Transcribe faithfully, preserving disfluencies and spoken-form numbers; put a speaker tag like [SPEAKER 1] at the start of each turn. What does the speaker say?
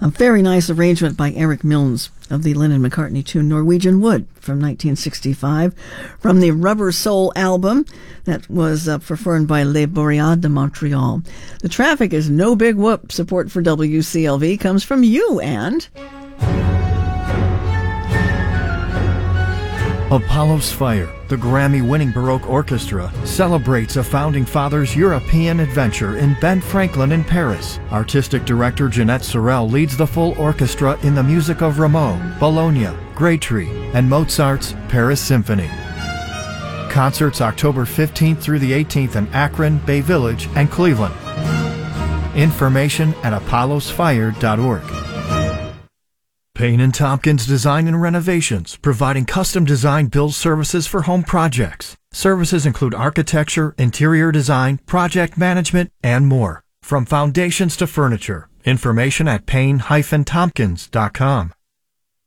[SPEAKER 1] A very nice arrangement by Eric Milnes of the Lennon-McCartney tune Norwegian Wood from nineteen sixty-five from the Rubber Soul album that was uh, performed by Les Boreades de Montreal. The traffic is no big whoop. Support for W C L V comes from you and...
[SPEAKER 2] Apollo's Fire, the Grammy-winning Baroque Orchestra, celebrates a founding father's European adventure in Ben Franklin in Paris. Artistic director Jeanette Sorel leads the full orchestra in the music of Rameau, Bologna, Grétry, and Mozart's Paris Symphony. Concerts October fifteenth through the eighteenth in Akron, Bay Village, and Cleveland. Information at apollos fire dot org. Payne and Tompkins Design and Renovations, providing custom design build services for home projects. Services include architecture, interior design, project management, and more. From foundations to furniture. Information at payne dash tompkins dot com.